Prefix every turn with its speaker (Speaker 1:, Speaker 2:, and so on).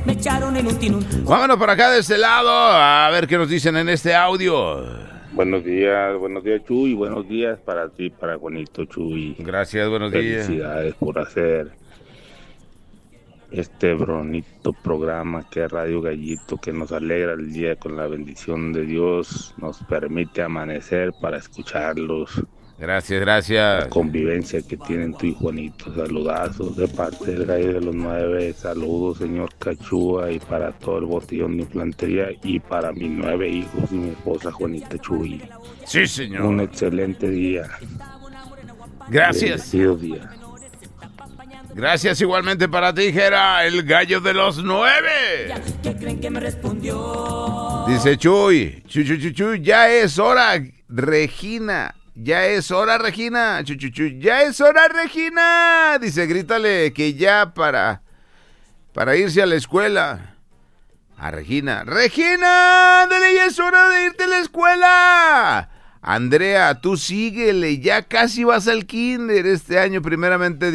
Speaker 1: me echaron en un tinún.
Speaker 2: Vámonos por acá de este lado a ver qué nos dicen en este audio.
Speaker 3: Buenos días Chuy, buenos días para ti, para Juanito Chuy.
Speaker 2: Gracias, buenos días.
Speaker 3: Felicidades por hacer este bonito programa que es Radio Gallito, que nos alegra el día con la bendición de Dios, nos permite amanecer para escucharlos.
Speaker 2: Gracias, gracias.
Speaker 3: La convivencia que tienen tú y Juanito, saludazos de parte del Gallo de los 9, saludos señor Cachúa y para todo el botellón de Infantería y para mis 9 hijos y mi esposa Juanita Chuy.
Speaker 2: Sí, señor.
Speaker 3: Un excelente día.
Speaker 2: Gracias.
Speaker 3: Bendecido día.
Speaker 2: Gracias igualmente para ti, Jera, el Gallo de los 9.
Speaker 1: ¿Qué creen que me respondió?
Speaker 2: Dice Chuy, Chuy, ya es hora, Regina. Ya es hora, Regina. Chuchuchu, ya es hora, Regina. Dice, grítale que ya para irse a la escuela. A Regina. Regina, ándale, ya es hora de irte a la escuela. Andrea, tú síguele, ya casi vas al kinder este año, primeramente.